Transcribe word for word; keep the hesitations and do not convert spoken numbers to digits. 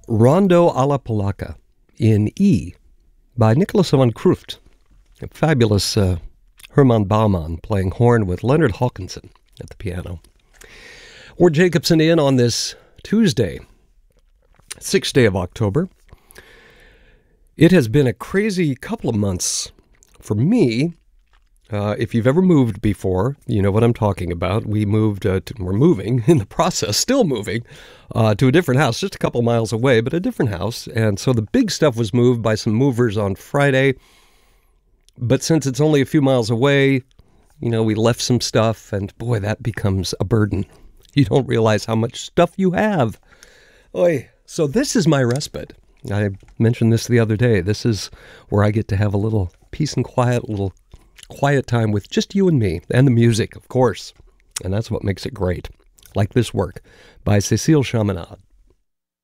Rondo alla Polacca in E by Nicholas van Kruft. A fabulous uh, Herman Baumann playing horn with Leonard Hawkinson at the piano. Ward Jacobson in on this Tuesday, sixth day of October. It has been a crazy couple of months for me. Uh, if you've ever moved before, you know what I'm talking about. We moved, uh, to, we're moving, in the process, still moving, uh, to a different house, just a couple miles away, but a different house. And so the big stuff was moved by some movers on Friday. But since it's only a few miles away, you know, we left some stuff, and boy, that becomes a burden. You don't realize how much stuff you have. Oy. So this is my respite. I mentioned this the other day. This is where I get to have a little peace and quiet, a little quiet time with just you and me, and the music, of course. And that's what makes it great. Like this work by Cécile Chaminade.